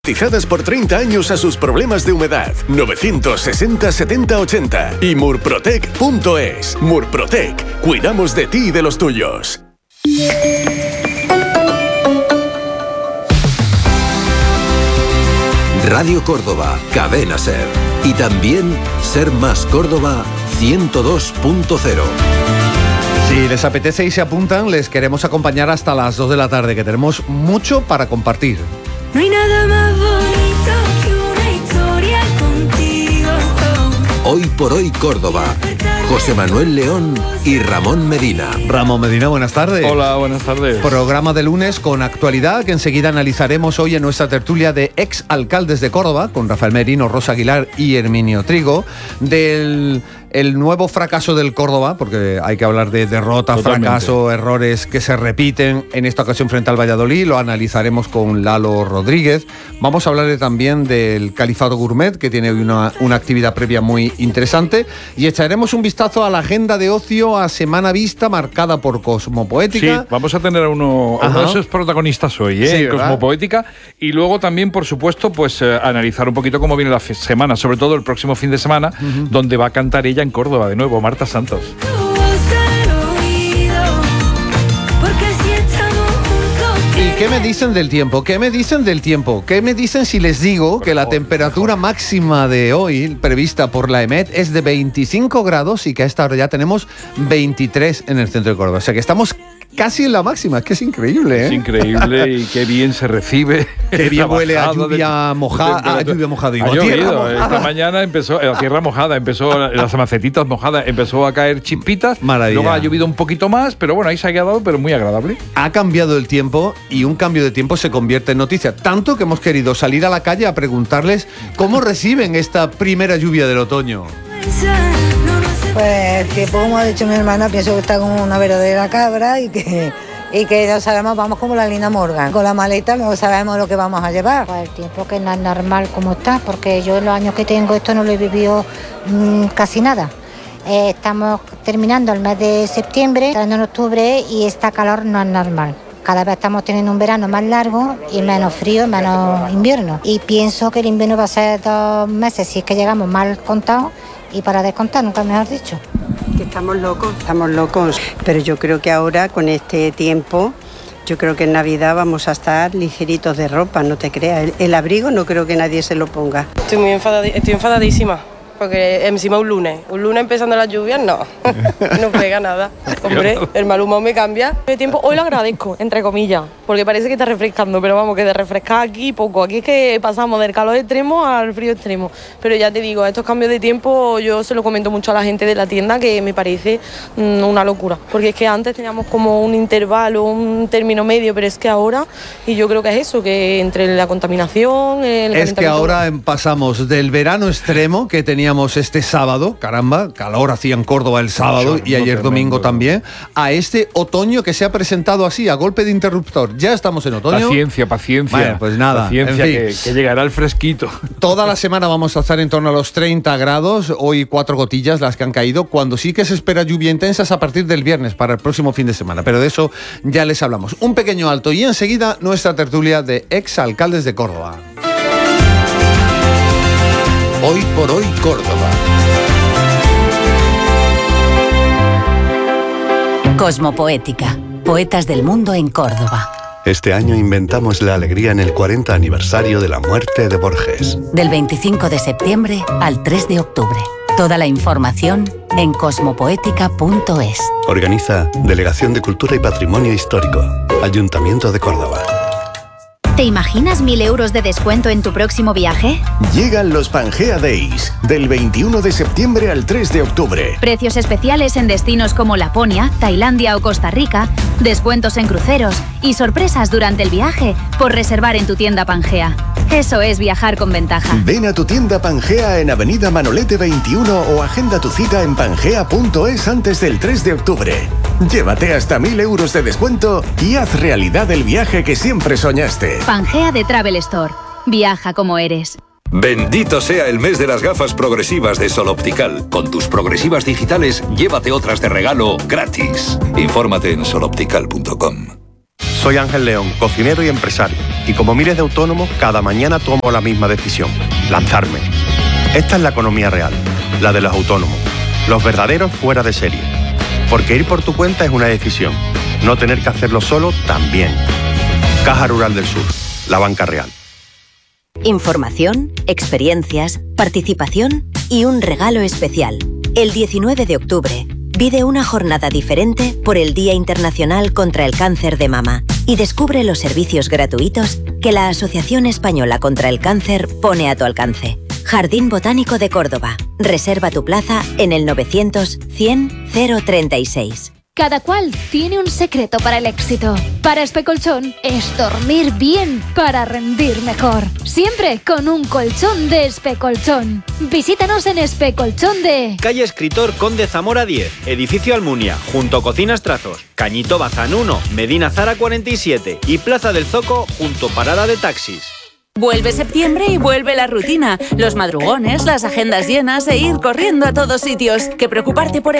Garantizadas por 30 años a sus problemas de humedad. 960 70 80 y murprotec.es. Murprotec. Cuidamos de ti y de los tuyos. Radio Córdoba, Cadena Ser. Y también Ser Más Córdoba 102.0. Si les apetece y se apuntan, les queremos acompañar hasta las 2 de la tarde, que tenemos mucho para compartir. No hay nada más bonito que una historia contigo. Hoy por hoy Córdoba. José Manuel León y Ramón Medina. Ramón Medina, buenas tardes. Hola, buenas tardes. Programa de lunes con actualidad que enseguida analizaremos hoy en nuestra tertulia de ex alcaldes de Córdoba, con Rafael Merino, Rosa Aguilar y Herminio Trigo, del nuevo fracaso del Córdoba, porque hay que hablar de derrota, totalmente. Fracaso, errores que se repiten en esta ocasión frente al Valladolid. Lo analizaremos con Lalo Rodríguez. Vamos a hablar también del Califado Gourmet, que tiene hoy una actividad previa muy interesante, y echaremos un vistazo a la agenda de ocio a semana vista marcada por Cosmopoética. Sí, vamos a tener a uno de esos protagonistas hoy, sí, Cosmopoética, y luego también, por supuesto, pues analizar un poquito cómo viene la semana, sobre todo el próximo fin de semana, donde va a cantar ella en Córdoba de nuevo, Marta Santos. ¿Y qué me dicen del tiempo? ¿Qué me dicen del tiempo? ¿Qué me dicen si les digo que la temperatura máxima de hoy, prevista por la EMET, es de 25 grados y que a esta hora ya tenemos 23 en el centro de Córdoba? O sea que estamos casi en la máxima, es que es increíble, ¿eh? Es increíble y qué bien se recibe. Qué bien huele a lluvia mojada. A lluvia mojada, digo. Ha llovido. Esta mañana empezó, la tierra mojada, las macetitas mojadas, empezó a caer chispitas. Maravilla. Luego ha llovido un poquito más, pero bueno, ahí se ha quedado, pero muy agradable. Ha cambiado el tiempo y un cambio de tiempo se convierte en noticia. Tanto que hemos querido salir a la calle a preguntarles cómo reciben esta primera lluvia del otoño. Pues el tiempo, como ha dicho mi hermana, pienso que está como una verdadera cabra y que no sabemos, vamos como la Lina Morgan. Con la maleta no sabemos lo que vamos a llevar. Pues el tiempo que no es normal como está, porque yo en los años que tengo esto no lo he vivido casi nada. Estamos terminando el mes de septiembre, entrando en octubre y esta calor no es normal. Cada vez estamos teniendo un verano más largo y menos frío, menos invierno. Y pienso que el invierno va a ser 2 meses, si es que llegamos mal contados, y para descontar, nunca mejor dicho. Que estamos locos, pero yo creo que ahora con este tiempo, yo creo que en Navidad vamos a estar ligeritos de ropa, no te creas. El abrigo no creo que nadie se lo ponga. Estoy enfadadísima. Porque encima un lunes empezando las lluvias, no pega nada. Hombre, el mal humor me cambia. El tiempo hoy lo agradezco, entre comillas, porque parece que está refrescando, pero vamos, que de refrescar aquí poco. Aquí es que pasamos del calor extremo al frío extremo. Pero ya te digo, estos cambios de tiempo yo se lo comento mucho a la gente de la tienda, que me parece una locura. Porque es que antes teníamos como un intervalo, un término medio, pero es que ahora, y yo creo que es eso, que entre la contaminación... Es que ahora pasamos del verano extremo que teníamos este sábado, caramba, calor hacía en Córdoba el sábado y ayer domingo también, a este otoño que se ha presentado así, a golpe de interruptor. Ya estamos en otoño. Paciencia. Bueno, pues nada, paciencia, en fin. que llegará el fresquito. Toda la semana vamos a estar en torno a los 30 grados, hoy 4 gotillas las que han caído, cuando sí que se espera lluvia intensa es a partir del viernes para el próximo fin de semana, pero de eso ya les hablamos. Un pequeño alto y enseguida nuestra tertulia de ex alcaldes de Córdoba. Hoy por hoy Córdoba. Cosmopoética. Poetas del mundo en Córdoba. Este año inventamos la alegría en el 40 aniversario de la muerte de Borges. Del 25 de septiembre al 3 de octubre. Toda la información en cosmopoética.es. Organiza Delegación de Cultura y Patrimonio Histórico, Ayuntamiento de Córdoba. ¿Te imaginas 1.000 euros de descuento en tu próximo viaje? Llegan los Pangea Days, del 21 de septiembre al 3 de octubre. Precios especiales en destinos como Laponia, Tailandia o Costa Rica, descuentos en cruceros y sorpresas durante el viaje por reservar en tu tienda Pangea. Eso es viajar con ventaja. Ven a tu tienda Pangea en Avenida Manolete 21 o agenda tu cita en pangea.es antes del 3 de octubre. Llévate hasta 1.000 euros de descuento y haz realidad el viaje que siempre soñaste. Pangea de Travel Store. Viaja como eres. Bendito sea el mes de las gafas progresivas de Sol Optical. Con tus progresivas digitales, llévate otras de regalo gratis. Infórmate en soloptical.com. Soy Ángel León, cocinero y empresario, y como miles de autónomos, cada mañana tomo la misma decisión: lanzarme. Esta es la economía real, la de los autónomos, los verdaderos fuera de serie. Porque ir por tu cuenta es una decisión, no tener que hacerlo solo también. Caja Rural del Sur, la banca real. Información, experiencias, participación y un regalo especial. El 19 de octubre, vive una jornada diferente por el Día Internacional contra el Cáncer de Mama y descubre los servicios gratuitos que la Asociación Española contra el Cáncer pone a tu alcance. Jardín Botánico de Córdoba. Reserva tu plaza en el 900 100 036. Cada cual tiene un secreto para el éxito. Para Especolchón es dormir bien para rendir mejor. Siempre con un colchón de Especolchón. Visítanos en Especolchón de... Calle Escritor Conde Zamora 10, Edificio Almunia, junto a Cocinas Trazos, Cañito Bazán 1, Medina Zara 47 y Plaza del Zoco, junto Parada de Taxis. Vuelve septiembre y vuelve la rutina, los madrugones, las agendas llenas e ir corriendo a todos sitios. Que preocuparte por el